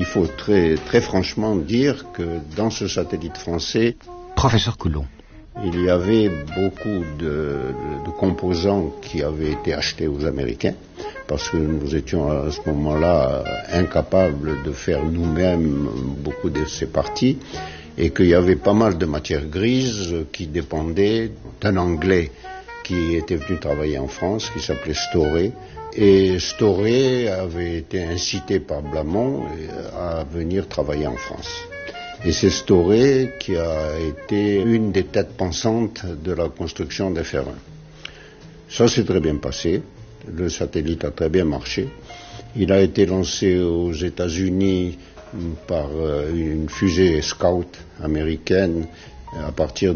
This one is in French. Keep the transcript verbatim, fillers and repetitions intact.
Il faut très, très franchement dire que dans ce satellite français, Professeur Coulon. Il y avait beaucoup de, de composants qui avaient été achetés aux Américains, parce que nous étions à ce moment-là incapables de faire nous-mêmes beaucoup de ces parties, et qu'il y avait pas mal de matières grises qui dépendaient d'un Anglais qui était venu travailler en France, qui s'appelait Storey. Et Storey avait été incité par Blamont à venir travailler en France. Et c'est Storey qui a été une des têtes pensantes de la construction des F un. Ça s'est très bien passé. Le satellite a très bien marché. Il a été lancé aux États-Unis par une fusée Scout américaine à partir